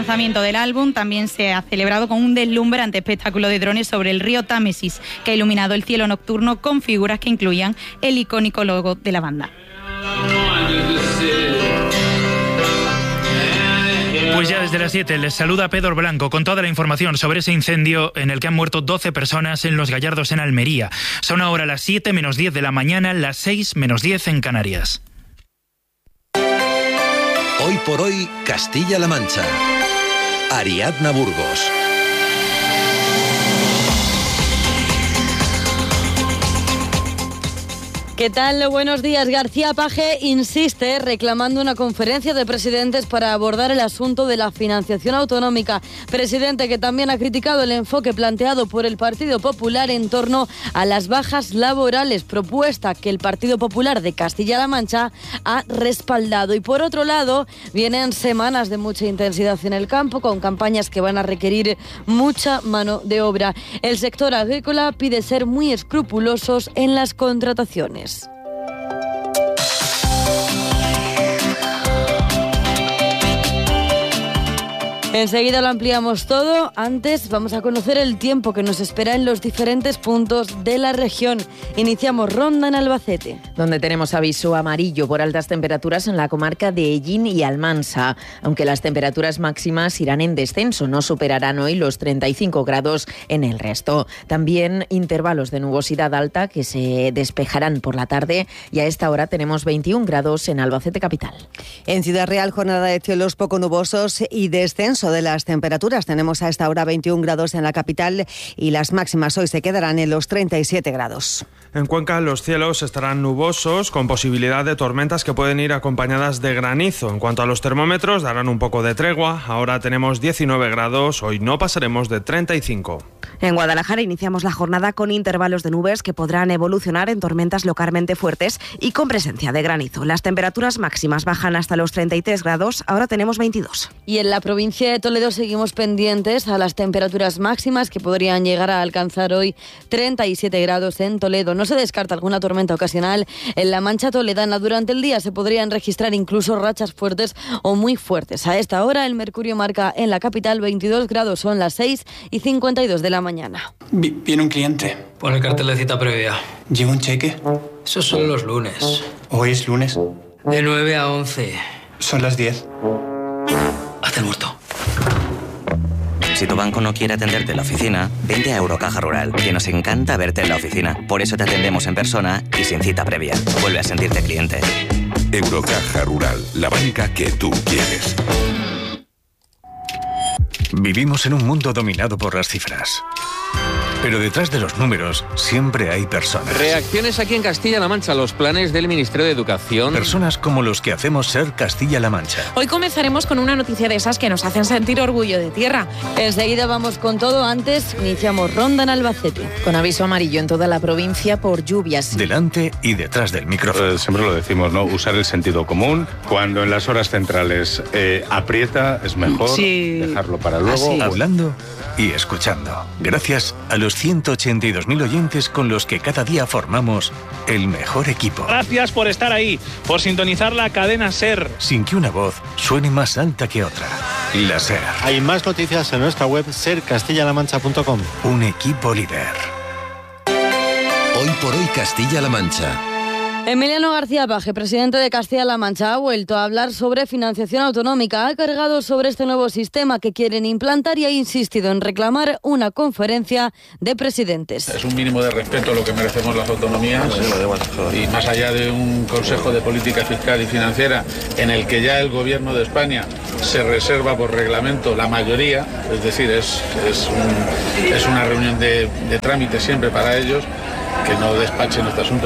lanzamiento del álbum también se ha celebrado con un deslumbrante espectáculo de drones sobre el río Támesis, que ha iluminado el cielo nocturno con figuras que incluían el icónico logo de la banda. Pues ya desde las 7 les saluda Pedro Blanco con toda la información sobre ese incendio en el que han muerto 12 personas en Los Gallardos, en Almería. Son ahora las 7 menos 10 de la mañana, las 6 menos 10 en Canarias. Hoy por hoy, Castilla-La Mancha. Ariadna Burgos. ¿Qué tal? Buenos días. García Paje insiste reclamando una conferencia de presidentes para abordar el asunto de la financiación autonómica. Presidente que también ha criticado el enfoque planteado por el Partido Popular en torno a las bajas laborales, propuesta que el Partido Popular de Castilla-La Mancha ha respaldado. Y por otro lado, vienen semanas de mucha intensidad en el campo, con campañas que van a requerir mucha mano de obra. El sector agrícola pide ser muy escrupulosos en las contrataciones. Enseguida lo ampliamos todo. Antes vamos a conocer el tiempo que nos espera en los diferentes puntos de la región. Iniciamos ronda en Albacete, donde tenemos aviso amarillo por altas temperaturas en la comarca de Ellín y Almansa, aunque las temperaturas máximas irán en descenso, no superarán hoy los 35 grados en el resto. También intervalos de nubosidad alta que se despejarán por la tarde, y a esta hora tenemos 21 grados en Albacete capital. En Ciudad Real, jornada de cielos poco nubosos y descenso de las temperaturas. Tenemos a esta hora 21 grados en la capital y las máximas hoy se quedarán en los 37 grados. En Cuenca los cielos estarán nubosos con posibilidad de tormentas que pueden ir acompañadas de granizo. En cuanto a los termómetros, darán un poco de tregua. Ahora tenemos 19 grados, hoy no pasaremos de 35. En Guadalajara iniciamos la jornada con intervalos de nubes que podrán evolucionar en tormentas localmente fuertes y con presencia de granizo. Las temperaturas máximas bajan hasta los 33 grados, ahora tenemos 22. Y en la provincia de Toledo seguimos pendientes a las temperaturas máximas que podrían llegar a alcanzar hoy 37 grados en Toledo. No se descarta alguna tormenta ocasional en la Mancha toledana. Durante el día se podrían registrar incluso rachas fuertes o muy fuertes. A esta hora el mercurio marca en la capital 22 grados, son las 6:52 de la mañana. Viene un cliente. Pon el cartel de cita previa. ¿Lleva un cheque? Esos son los lunes. ¿Hoy es lunes? De 9 a 11. Son las 10. Haz el muerto. Si tu banco no quiere atenderte en la oficina, vente a Eurocaja Rural, que nos encanta verte en la oficina. Por eso te atendemos en persona y sin cita previa. Vuelve a sentirte cliente. Eurocaja Rural, la banca que tú quieres. Vivimos en un mundo dominado por las cifras. Pero detrás de los números siempre hay personas. Reacciones aquí en Castilla-La Mancha a los planes del Ministerio de Educación. Personas como los que hacemos ser Castilla-La Mancha. Hoy comenzaremos con una noticia de esas que nos hacen sentir orgullo de tierra. Enseguida vamos con todo. Antes iniciamos ronda en Albacete. Con aviso amarillo en toda la provincia por lluvias. Delante y detrás del micrófono. Siempre lo decimos, ¿no? Usar el sentido común. Cuando en las horas centrales aprieta, es mejor dejarlo para luego. Hablando y escuchando. Gracias a los 182.000 oyentes con los que cada día formamos el mejor equipo. Gracias por estar ahí, por sintonizar la cadena SER. Sin que una voz suene más alta que otra. La SER. Hay más noticias en nuestra web sercastillalamancha.com. Un equipo líder. Hoy por hoy Castilla-La Mancha. Emiliano García Paje, presidente de Castilla-La Mancha, ha vuelto a hablar sobre financiación autonómica. Ha cargado sobre este nuevo sistema que quieren implantar y ha insistido en reclamar una conferencia de presidentes. Es un mínimo de respeto a lo que merecemos las autonomías y más allá de un Consejo de Política Fiscal y Financiera en el que ya el Gobierno de España se reserva por reglamento la mayoría, es decir, es una reunión de trámite siempre para ellos, que no despachen este asunto.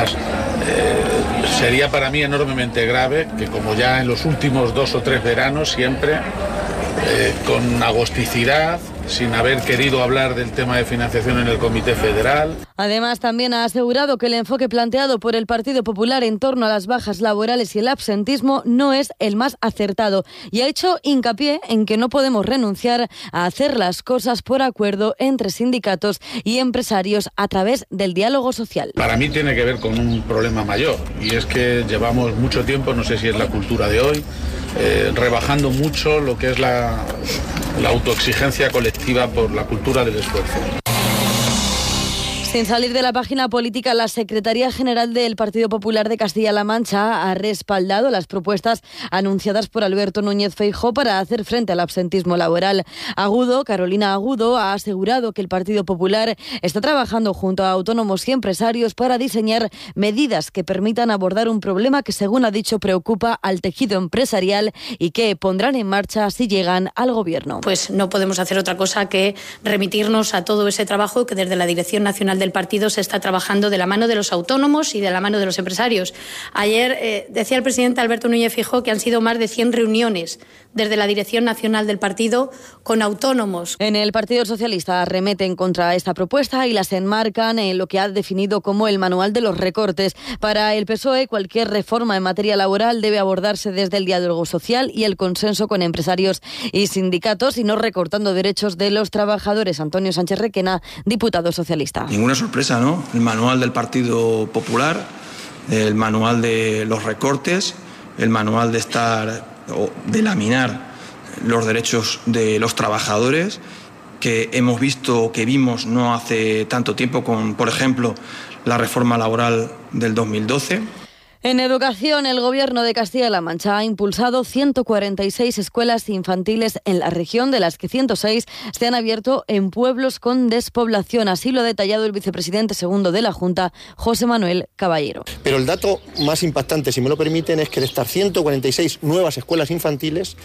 Sería para mí enormemente grave que, como ya en los últimos 2 o 3 veranos, siempre con agosticidad, sin haber querido hablar del tema de financiación en el Comité Federal. Además, también ha asegurado que el enfoque planteado por el Partido Popular en torno a las bajas laborales y el absentismo no es el más acertado y ha hecho hincapié en que no podemos renunciar a hacer las cosas por acuerdo entre sindicatos y empresarios a través del diálogo social. Para mí tiene que ver con un problema mayor y es que llevamos mucho tiempo, no sé si es la cultura de hoy, rebajando mucho lo que es la autoexigencia colectiva por la cultura del esfuerzo. Sin salir de la página política, la Secretaría General del Partido Popular de Castilla-La Mancha ha respaldado las propuestas anunciadas por Alberto Núñez Feijóo para hacer frente al absentismo laboral. Carolina Agudo, ha asegurado que el Partido Popular está trabajando junto a autónomos y empresarios para diseñar medidas que permitan abordar un problema que, según ha dicho, preocupa al tejido empresarial y que pondrán en marcha si llegan al Gobierno. Pues no podemos hacer otra cosa que remitirnos a todo ese trabajo que desde la Dirección Nacional del partido se está trabajando de la mano de los autónomos y de la mano de los empresarios. Ayer decía el presidente Alberto Núñez Feijóo que han sido más de 100 reuniones desde la Dirección Nacional del partido con autónomos. En el Partido Socialista arremeten contra esta propuesta y las enmarcan en lo que ha definido como el manual de los recortes. Para el PSOE, cualquier reforma en materia laboral debe abordarse desde el diálogo social y el consenso con empresarios y sindicatos y no recortando derechos de los trabajadores. Antonio Sánchez Requena, diputado socialista. Ninguna sorpresa, ¿no? El manual del Partido Popular, el manual de los recortes, el manual de laminar los derechos de los trabajadores que hemos visto, que vimos no hace tanto tiempo con, por ejemplo, la reforma laboral del 2012. En educación, el Gobierno de Castilla-La Mancha ha impulsado 146 escuelas infantiles en la región, de las que 106 se han abierto en pueblos con despoblación. Así lo ha detallado el vicepresidente segundo de la Junta, José Manuel Caballero. Pero el dato más impactante, si me lo permiten, es que de estas 146 nuevas escuelas infantiles,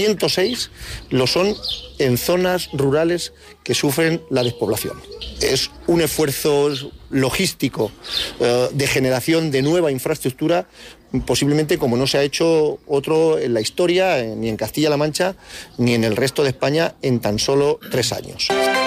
106 lo son en zonas rurales que sufren la despoblación. Es un esfuerzo logístico de generación de nueva infraestructura, posiblemente como no se ha hecho otro en la historia, ni en Castilla-La Mancha, ni en el resto de España en tan solo 3 años.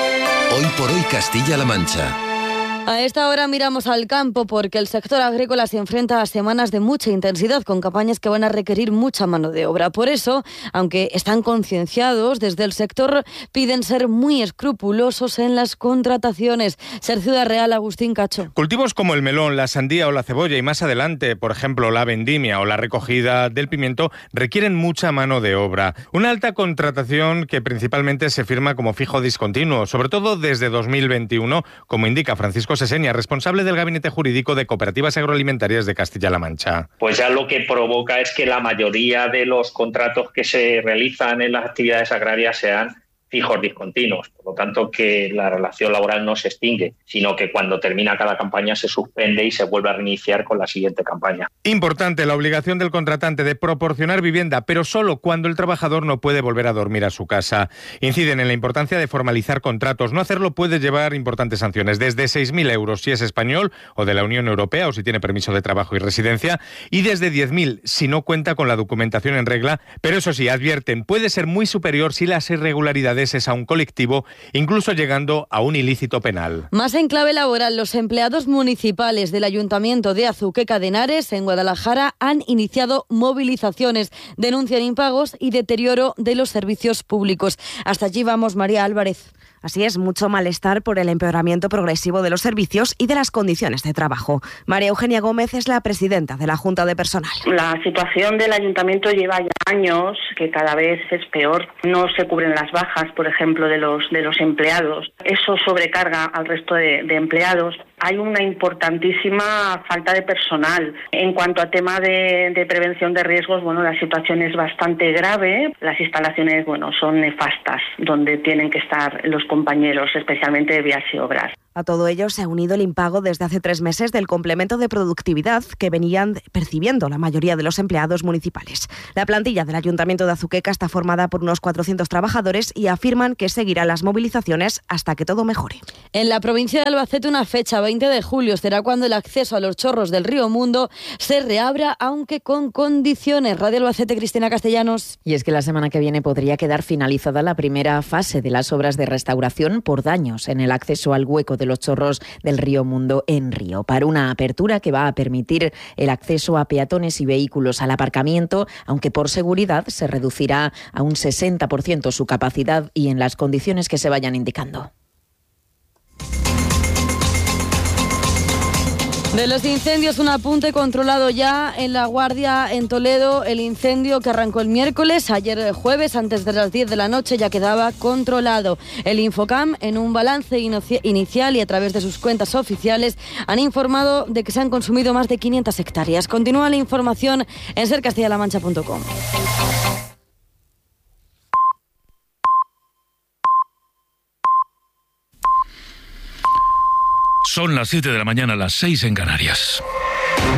Hoy por hoy Castilla-La Mancha. A esta hora miramos al campo porque el sector agrícola se enfrenta a semanas de mucha intensidad con campañas que van a requerir mucha mano de obra. Por eso, aunque están concienciados, desde el sector piden ser muy escrupulosos en las contrataciones. Ser Ciudad Real, Agustín Cacho. Cultivos como el melón, la sandía o la cebolla y más adelante, por ejemplo, la vendimia o la recogida del pimiento requieren mucha mano de obra. Una alta contratación que principalmente se firma como fijo discontinuo, sobre todo desde 2021, como indica Francisco Seseña, responsable del Gabinete Jurídico de Cooperativas Agroalimentarias de Castilla-La Mancha. Pues ya lo que provoca es que la mayoría de los contratos que se realizan en las actividades agrarias sean fijos discontinuos, por lo tanto que la relación laboral no se extingue, sino que cuando termina cada campaña se suspende y se vuelve a reiniciar con la siguiente campaña. Importante la obligación del contratante de proporcionar vivienda, pero solo cuando el trabajador no puede volver a dormir a su casa. Inciden en la importancia de formalizar contratos. No hacerlo puede llevar importantes sanciones, desde 6.000 euros si es español o de la Unión Europea o si tiene permiso de trabajo y residencia, y desde 10.000 si no cuenta con la documentación en regla, pero eso sí, advierten, puede ser muy superior si las irregularidades es a un colectivo, incluso llegando a un ilícito penal. Más en clave laboral, los empleados municipales del Ayuntamiento de Azuqueca de Henares, en Guadalajara, han iniciado movilizaciones, denuncian impagos y deterioro de los servicios públicos. Hasta allí vamos, María Álvarez. Así es, mucho malestar por el empeoramiento progresivo de los servicios y de las condiciones de trabajo. María Eugenia Gómez es la presidenta de la Junta de Personal. La situación del ayuntamiento lleva ya años que cada vez es peor. No se cubren las bajas, por ejemplo, de los empleados. Eso sobrecarga al resto de empleados. Hay una importantísima falta de personal. En cuanto a tema de prevención de riesgos, la situación es bastante grave. Las instalaciones, son nefastas, donde tienen que estar los compañeros, especialmente de vías y obras. A todo ello se ha unido el impago desde hace 3 meses del complemento de productividad que venían percibiendo la mayoría de los empleados municipales. La plantilla del Ayuntamiento de Azuqueca está formada por unos 400 trabajadores y afirman que seguirán las movilizaciones hasta que todo mejore. En la provincia de Albacete, una fecha, 20 de julio, será cuando el acceso a los chorros del río Mundo se reabra, aunque con condiciones. Radio Albacete, Cristina Castellanos. Y es que la semana que viene podría quedar finalizada la primera fase de las obras de restauración por daños en el acceso al hueco de los chorros del río Mundo en Río, para una apertura que va a permitir el acceso a peatones y vehículos al aparcamiento, aunque por seguridad se reducirá a un 60% su capacidad y en las condiciones que se vayan indicando. De los incendios, un apunte controlado ya en La Guardia, en Toledo. El incendio que arrancó el miércoles, ayer jueves, antes de las 10 de la noche, ya quedaba controlado. El Infocam, en un balance inicial y a través de sus cuentas oficiales, han informado de que se han consumido más de 500 hectáreas. Continúa la información en sercastillalamancha.com. Son las 7 de la mañana, las 6 en Canarias.